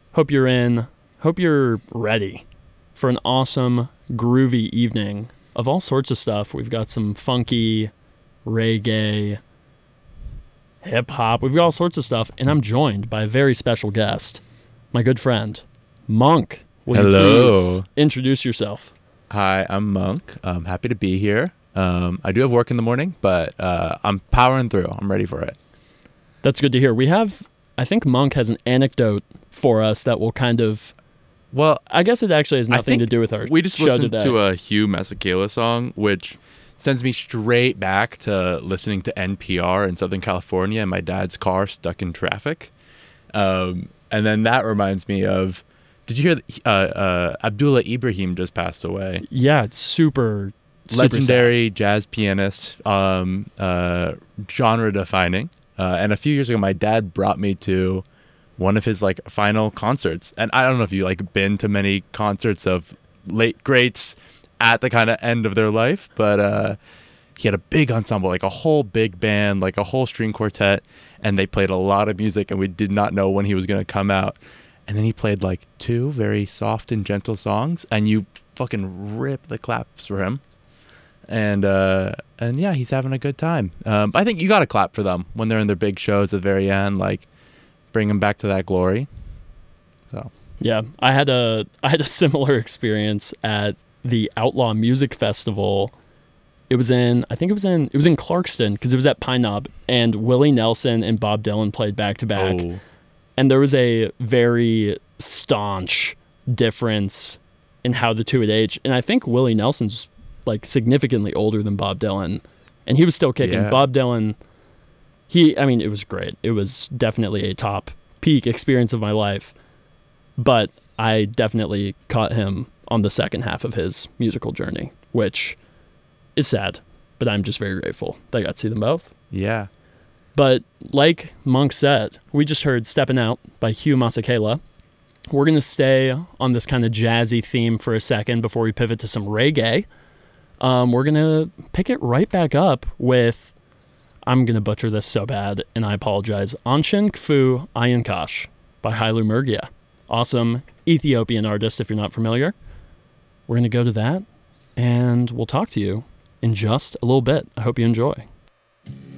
Hope you're ready for an awesome, groovy evening of all sorts of stuff. We've got some funky, reggae, hip hop. We've got all sorts of stuff, and I'm joined by a very special guest, my good friend, Monk. Will Hello. you please introduce yourself? Hi, I'm Monk. I'm happy to be here. I do have work in the morning, but I'm powering through. I'm ready for it. That's good to hear. I think Monk has an anecdote for us that will kind of, Well, I guess it actually has I nothing to think do with our we just show listened today. to a Hugh Masekela song, which sends me straight back to listening to NPR in Southern California in my dad's car stuck in traffic. And then that reminds me of, did you hear Abdullah Ibrahim just passed away? Yeah, it's super Legendary sad. jazz pianist, genre defining. And a few years ago, my dad brought me to one of his final concerts. And I don't know if you been to many concerts of late greats at the kind of end of their life, but he had a big ensemble, like a whole big band, like a whole string quartet, and they played a lot of music, and we did not know when he was going to come out. And then he played two very soft and gentle songs, and you fucking rip the claps for him. And yeah, he's having a good time. I think you got to clap for them when they're in their big shows at the very end, bring them back to that glory. So Yeah, I had a similar experience at the Outlaw Music Festival. It was in Clarkston because it was at Pine Knob, and Willie Nelson and Bob Dylan played back to back, and there was a very staunch difference in how the two had aged. And I think Willie Nelson's significantly older than Bob Dylan, and he was still kicking. Yeah. Bob Dylan, it was great. It was definitely a top peak experience of my life, but I definitely caught him on the second half of his musical journey, which is sad, but I'm just very grateful that I got to see them both. Yeah. But like Monk said, we just heard Steppin' Out by Hugh Masekela. We're going to stay on this kind of jazzy theme for a second before we pivot to some reggae. We're going to pick it right back up with, I'm going to butcher this so bad, and I apologize, Anshin Kfu Ayankash by Hailu Murgia. Awesome Ethiopian artist, if you're not familiar. We're going to go to that, and we'll talk to you in just a little bit. I hope you enjoy.